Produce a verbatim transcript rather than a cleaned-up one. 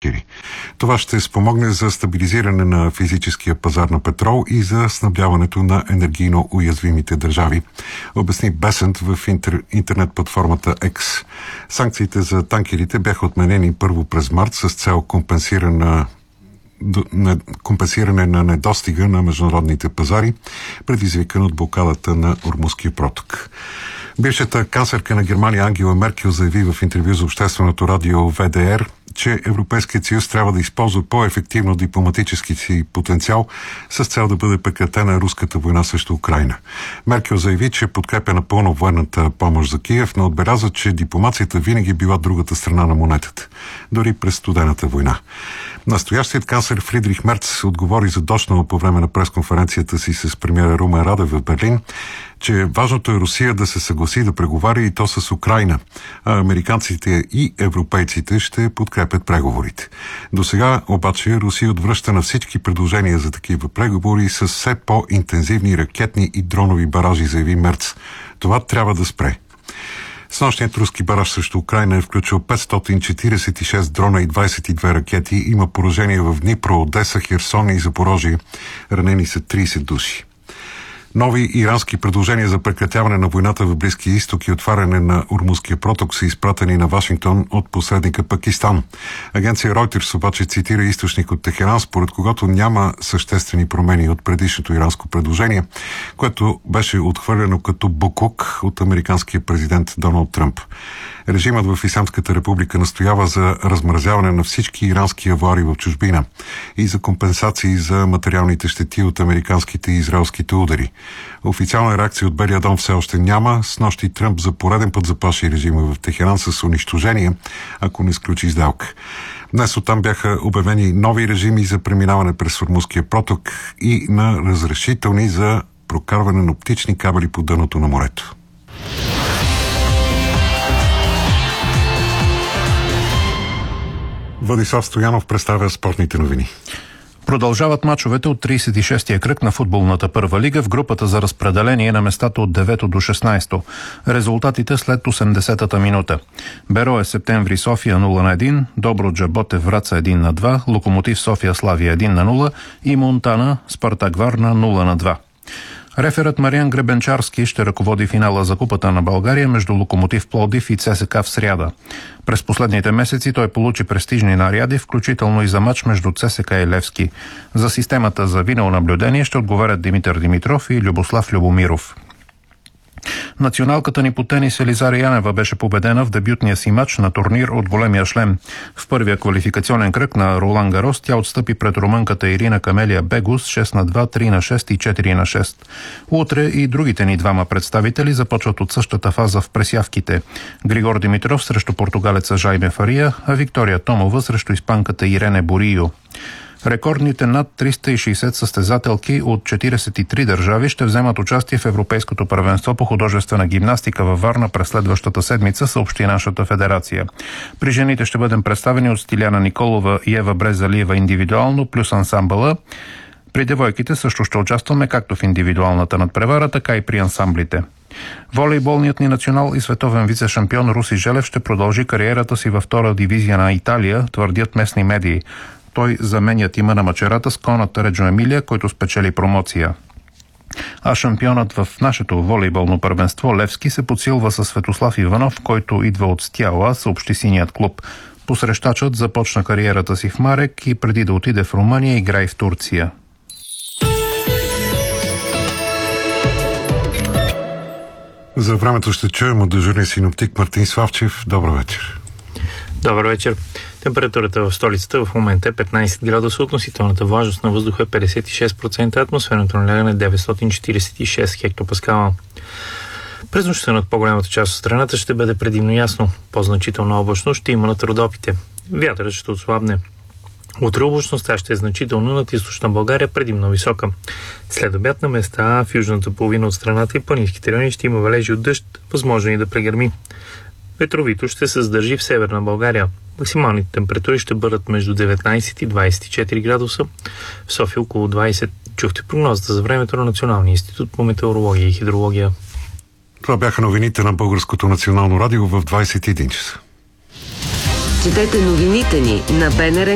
танкери. Това ще спомогне за стабилизиране на физическия пазар на петрол и за снабдяването на енергийно уязвимите държави, обясни Бесент в интер... интернет платформата X. Санкциите за танкерите бяха отменени първо през март с цел компенсиране компенсиране на недостига на международните пазари, предизвикан от блокадата на Ормузския проток. Бившата канцлерка на Германия Ангела Меркел заяви в интервю за общественото радио В Д Р, че Европейският съюз трябва да използва по-ефективно дипломатически си потенциал с цел да бъде прекратена руската война срещу Украйна. Меркел заяви, че подкрепя напълно военната помощ за Киев, но отбеляза, че дипломацията винаги била другата страна на монетата, дори през студената война. Настоящият канцлер Фридрих Мерц отговори задочно по време на пресконференцията си с премиера Румен Радев в Берлин, че важното е Русия да се съгласи да преговаря и то с Украйна, а американците и европейците ще подкрепят преговорите. До сега обаче Русия отвръща на всички предложения за такива преговори с все по-интензивни ракетни и дронови баражи, заяви Мерц. Това трябва да спре. Снощният руски бараж срещу Украйна е включил петстотин четиридесет и шест дрона и двадесет и две ракети. Има поражения в Днипро, Одеса, Херсон и Запорожие. Ранени са тридесет души. Нови ирански предложения за прекратяване на войната в Близкия изток и отваряне на Ормузския проток са изпратени на Вашингтон от посредника Пакистан. Агенция Reuters обаче цитира източник от Техеран, според когото няма съществени промени от предишното иранско предложение, което беше отхвърлено като букук от американския президент Доналд Тръмп. Режимът в Ислямската република настоява за размразяване на всички ирански авуари в чужбина и за компенсации за материалните щети от американските и израелските удари. Официална реакция от Белия дом все още няма. Снощи Тръмп за пореден път заплаши режима в Техеран с унищожение, ако не сключи сделка. Днес оттам бяха обявени нови режими за преминаване през Ормузския проток и на разрешителни за прокарване на оптични кабели по дъното на морето. Владислав Стоянов представя спортните новини. Продължават мачовете от тридесет и шестия кръг на футболната първа лига в групата за разпределение на местата от девето до шестнадесето. Резултатите след осемдесетата минута. Берое Септември София нула на един, Добруджа Ботев Враца един на два, Локомотив София Славия един на нула и Монтана Спартак Варна нула на два. Реферът Мариан Гребенчарски ще ръководи финала за Купата на България между Локомотив Пловдив и Це Ес Ка в сряда. През последните месеци той получи престижни наряди, включително и за мач между Це Ес Ка и Левски. За системата за видеонаблюдение ще отговарят Димитър Димитров и Любослав Любомиров. Националката ни по тенис Елизара Янева беше победена в дебютния си матч на турнир от големия шлем. В първия квалификационен кръг на Ролан Гарос тя отстъпи пред румънката Ирина Камелия Бегус шест на два, три на шест и четири на шест. Утре и другите ни двама представители започват от същата фаза в пресявките. Григор Димитров срещу португалеца Жайме Фария, а Виктория Томова срещу испанката Ирене Борио. Рекордните над триста и шейсет състезателки от четиридесет и три държави ще вземат участие в Европейското първенство по художествена гимнастика във Варна през следващата седмица, съобщи нашата федерация. При жените ще бъдем представени от Стиляна Николова и Ева Брезалиева индивидуално, плюс ансамбъла. При девойките също ще участваме както в индивидуалната надпревара, така и при ансамблите. Волейболният ни национал и световен вице-шампион Руси Желев ще продължи кариерата си във втора дивизия на Италия, твърдят местни медии. Той заменя тима на мачерата с коната Реджо Емилия, който спечели промоция. А шампионът в нашето волейболно първенство Левски се подсилва със Светослав Иванов, който идва от Стяла, съобщи синият клуб. Посрещачът започна кариерата си в Марек и преди да отиде в Румъния играе в Турция. За времето ще чуем от дежурния синоптик Мартин Славчев. Добър вечер. Добър вечер. Температурата в столицата в момента е петнадесет градуса, относителната влажност на въздуха е петдесет и шест процента, атмосферното налягане е деветстотин четиридесет и шест хектопаскала. През нощта над по-голямата част от страната ще бъде предимно ясно. По-значително облачно ще има над Родопите. Вятърът ще отслабне. Утре облачността ще е значително над източна България, предимно висока. След обяд на места в южната половина от страната и планинските райони ще има валежи от дъжд, възможно и да прегърми. Ветровито ще се задържи в северна България. Максималните температури ще бъдат между деветнадесет и двадесет и четири градуса. В София около двадесет. Чухте прогнозата за времето на Националния институт по метеорология и хидрология. Това бяха новините на Българското национално радио в двадесет и един часа. Четете новините ни на Б Н Р.